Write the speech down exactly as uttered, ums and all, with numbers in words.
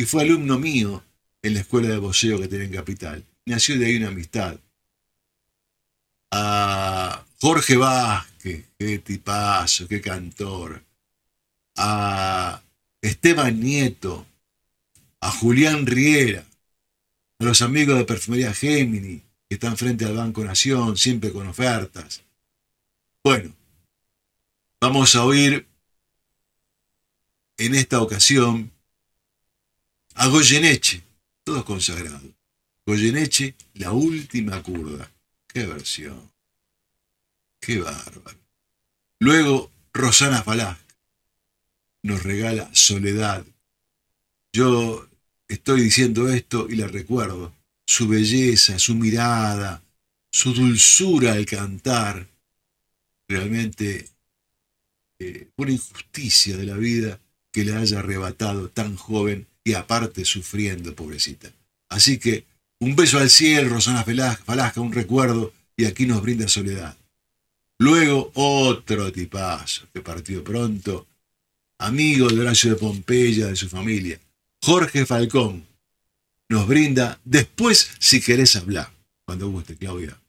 y fue alumno mío en la escuela de boxeo que tenía en Capital. Nació de ahí una amistad. A Jorge Vázquez, qué tipazo, qué cantor. A Esteban Nieto, a Julián Riera, a los amigos de Perfumería Gemini, que están frente al Banco Nación, siempre con ofertas. Bueno, vamos a oír en esta ocasión a Goyeneche, todos consagrados. Goyeneche, La Última Curda. Qué versión, qué bárbaro. Luego, Rosana Falá nos regala Soledad. Yo estoy diciendo esto y la recuerdo. Su belleza, su mirada, su dulzura al cantar. Realmente eh, una injusticia de la vida que le haya arrebatado tan joven y aparte sufriendo, pobrecita. Así que un beso al cielo, Rosana Falasca, un recuerdo, y aquí nos brinda Soledad. Luego otro tipazo que partió pronto, amigo de Horacio de Pompeya, de su familia, Jorge Falcón, nos brinda Después si querés hablar. Cuando guste, Claudia.